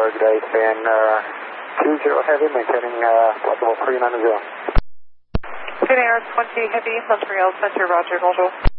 Target 8 and 20 Heavy, maintaining flexible 390. 10 Air 20 Heavy, Montreal Center, roger, bonjour.